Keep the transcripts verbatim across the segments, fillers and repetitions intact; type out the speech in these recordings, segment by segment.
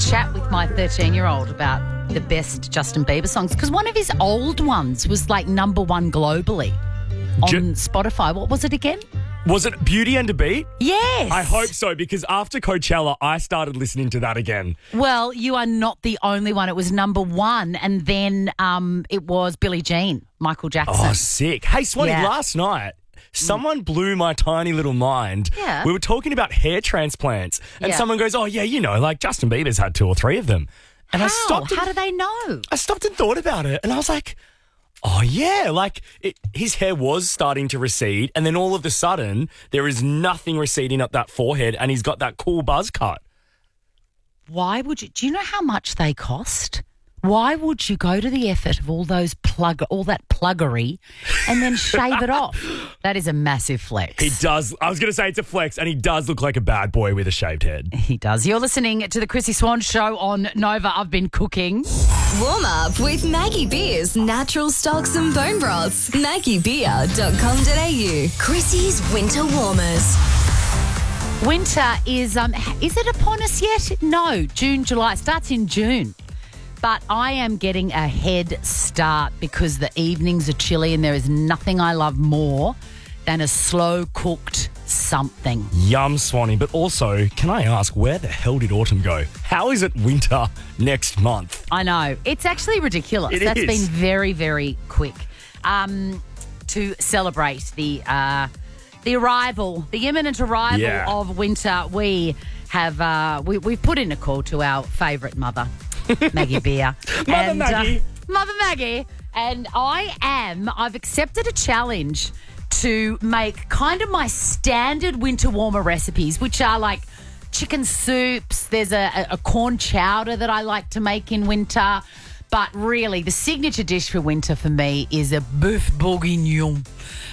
chat with my thirteen-year-old about the best Justin Bieber songs because one of his old ones was like number one globally on Ju- Spotify. What was it again? Was it Beauty and a Beat? Yes. I hope so, because after Coachella, I started listening to that again. Well, you are not the only one. It was number one, and then um, it was Billie Jean, Michael Jackson. Oh, sick. Hey, Swanee, Yeah. last night, someone blew my tiny little mind. Yeah. We were talking about hair transplants, and Yeah. someone goes, oh, yeah, you know, like Justin Bieber's had two or three of them. And How? I stopped and, How do they know? I stopped and thought about it, and I was like, oh, yeah, like it, his hair was starting to recede, and then all of a sudden, there is nothing receding up that forehead, and he's got that cool buzz cut. Why would you? Do you know how much they cost? Why would you go to the effort of all those plug, all that pluggery, and then shave it off? That is a massive flex. He does. I was going to say it's a flex, and he does look like a bad boy with a shaved head. He does. You're listening to the Chrissy Swan Show on Nova. I've been cooking. Warm up with Maggie Beer's natural stocks and bone broths. maggie beer dot com dot a u. Chrissy's Winter Warmers. Winter is, um, is it upon us yet? No, June, July. It starts in June. But I am getting a head start because the evenings are chilly and there is nothing I love more than a slow-cooked something. Yum, Swanee. But also, can I ask, where the hell did autumn go? How is it winter next month? I know. It's actually ridiculous. It That's is. been very, very quick. Um, to celebrate the uh, the arrival, the imminent arrival Yeah. of winter, we have uh, we, we've put in a call to our favourite mother, Maggie Beer. Mother and, Maggie. Uh, Mother Maggie. And I am, I've accepted a challenge to make kind of my standard winter warmer recipes, which are like chicken soups. There's a, a corn chowder that I like to make in winter. But really, the signature dish for winter for me is a boeuf bourguignon.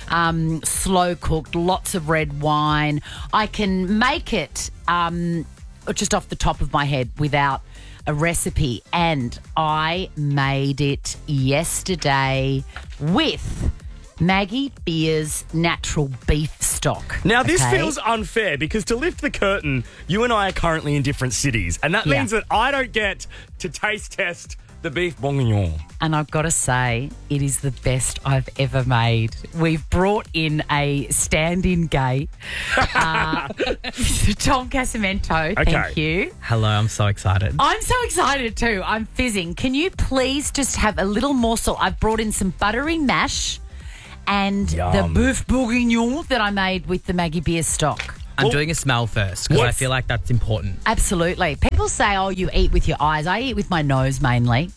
Um, slow cooked, lots of red wine. I can make it um, just off the top of my head without a recipe. And I made it yesterday with Maggie Beer's natural beef stock. Now, this Okay? feels unfair because to lift the curtain, you and I are currently in different cities. And that Yeah. means that I don't get to taste test the beef bourguignon. And I've got to say, it is the best I've ever made. We've brought in a stand-in gay, uh, Tom Casamento. Okay. Thank you. Hello, I'm so excited. I'm so excited too. I'm fizzing. Can you please just have a little morsel? I've brought in some buttery mash and Yum. the boeuf bourguignon that I made with the Maggie Beer stock. I'm Well- doing a smell first because I Yes. feel like that's important. Absolutely. People say, oh, you eat with your eyes. I eat with my nose mainly.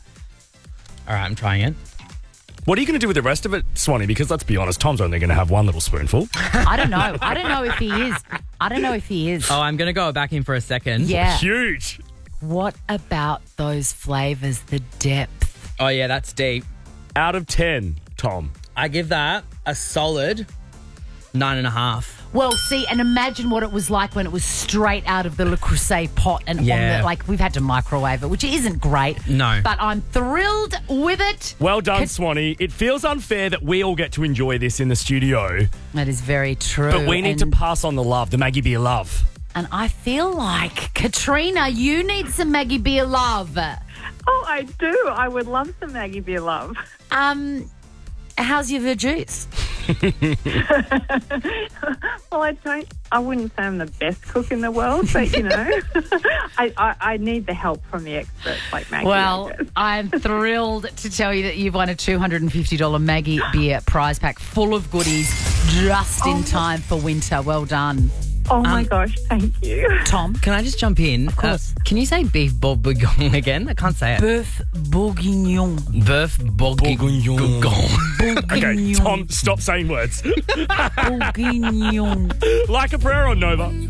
All right, I'm trying it. What are you going to do with the rest of it, Swanee? Because let's be honest, Tom's only going to have one little spoonful. I don't know. I don't know if he is. I don't know if he is. Oh, I'm going to go back in for a second. Yeah. Huge. What about those flavours, the depth? Oh, yeah, that's deep. Out of ten, Tom. I give that a solid nine and a half. Well, see, and imagine what it was like when it was straight out of the Le Creuset pot and on Yeah. the, like, we've had to microwave it, which isn't great. No. But I'm thrilled with it. Well done, Could- Swanee. It feels unfair that we all get to enjoy this in the studio, That is very true. but we need and, to pass on the love, the Maggie Beer love. And I feel like, Katrina, you need some Maggie Beer love. Oh, I do. I would love some Maggie Beer love. Um, how's your verjuice? Well, I don't. I wouldn't say I'm the best cook in the world, but you know, I, I I need the help from the experts like Maggie. Well, I guess. I'm thrilled to tell you that you've won a two hundred fifty dollars Maggie Beer prize pack full of goodies just in Oh. time for winter. Well done. Oh my um, gosh, thank you. Tom? Can I just jump in? Of course. can you say beef bourguignon again? I can't say it. Boeuf bourguignon. Beef bourguignon. Okay, Bourguignon. Tom, stop saying words. Bourguignon. Like a prayer on Nova.